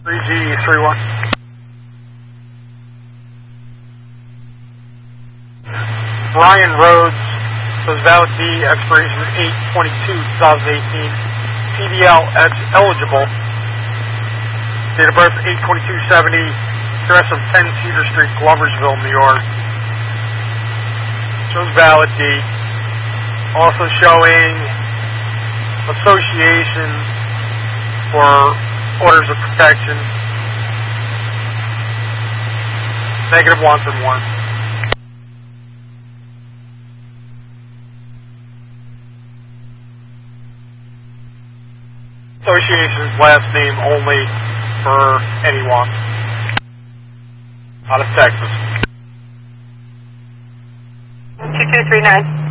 3G31. Ryan Rhodes, was valid D, expiration 8/22/2018. CDL eligible. Date of birth 8/22/70. Address of 10 Cedar Street, Gloversville, New York. Shows valid D. Also showing association for orders of protection. -1 from 1. Association's last name only for anyone. Out of Texas. 2239.